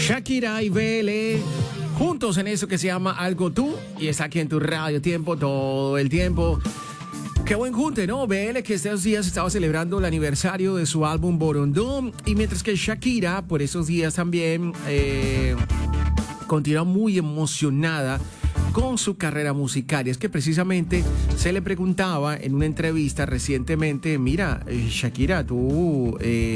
Shakira y BL juntos en eso que se llama Algo Tú, y está aquí en tu Radio Tiempo todo el tiempo. Qué buen junte, ¿no? BL, que estos días estaba celebrando el aniversario de su álbum Borondón, y mientras que Shakira por esos días también continúa muy emocionada con su carrera musical. Y es que precisamente se le preguntaba en una entrevista recientemente, mira, Shakira, tú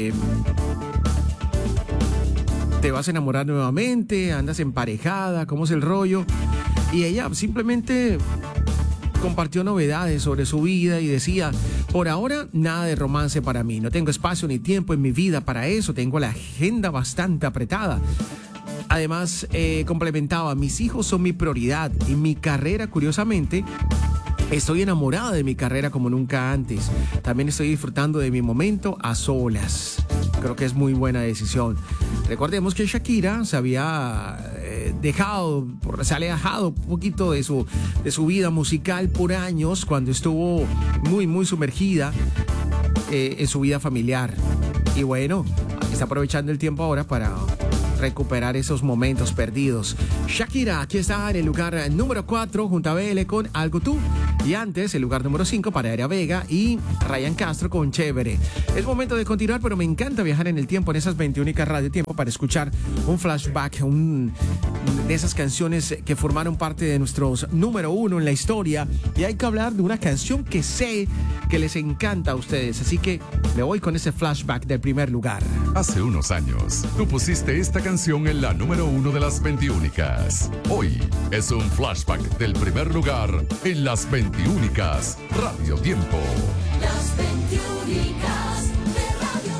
te vas a enamorar nuevamente, andas emparejada, ¿cómo es el rollo? Y ella simplemente compartió novedades sobre su vida y decía: por ahora nada de romance para mí, no tengo espacio ni tiempo en mi vida para eso, tengo la agenda bastante apretada. Además, complementaba: mis hijos son mi prioridad y mi carrera, curiosamente, estoy enamorada de mi carrera como nunca antes. También estoy disfrutando de mi momento a solas. Creo que es muy buena decisión. Recordemos que Shakira se había se ha alejado un poquito de su vida musical por años, cuando estuvo muy sumergida en su vida familiar. Y bueno, está aprovechando el tiempo ahora para recuperar esos momentos perdidos. Shakira, aquí está en el lugar número 4 junto a BL con Algo Tú, y antes el lugar número 5 para Era Vega y Ryan Castro con Chévere. Es momento de continuar, pero me encanta viajar en el tiempo en esas 21 Radio Tiempo para escuchar un flashback, de esas canciones que formaron parte de nuestros número 1 en la historia. Y hay que hablar de una canción que sé que les encanta a ustedes, así que me voy con ese flashback del primer lugar. Hace unos años, tú pusiste esta canción en la número 1 de las 21. Hoy es un flashback del primer lugar en las 21 Radio Tiempo. Las 21 de Radio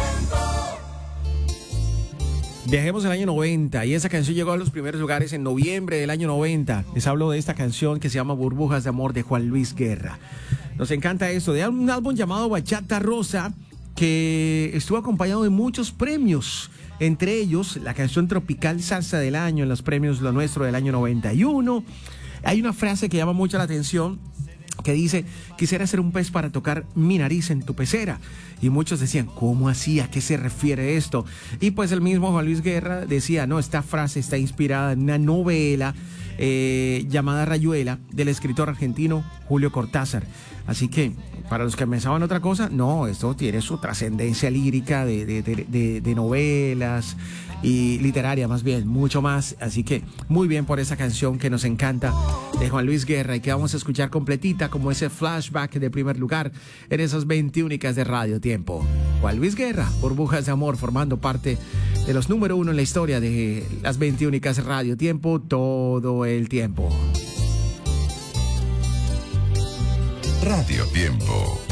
Tiempo. Viajemos al año 90, y esa canción llegó a los primeros lugares en noviembre del año 90. Les hablo de esta canción que se llama Burbujas de Amor, de Juan Luis Guerra. Nos encanta esto, de un álbum llamado Bachata Rosa, que estuvo acompañado de muchos premios, entre ellos la canción Tropical Salsa del Año en los premios Lo Nuestro del año 91. Hay una frase que llama mucho la atención, que dice: quisiera ser un pez para tocar mi nariz en tu pecera. Y muchos decían: ¿cómo así? ¿A qué se refiere esto? Y pues el mismo Juan Luis Guerra decía: no, esta frase está inspirada en una novela llamada Rayuela, del escritor argentino Julio Cortázar. Así que, para los que pensaban otra cosa, no, esto tiene su trascendencia lírica de novelas y literaria, más bien, mucho más. Así que muy bien por esa canción que nos encanta, de Juan Luis Guerra, y que vamos a escuchar completita como ese flashback de primer lugar en esas 21 de Radio Tiempo. Juan Luis Guerra, Burbujas de Amor, formando parte de los número 1 en la historia de las 21 Radio Tiempo todo el tiempo. Radio Tiempo.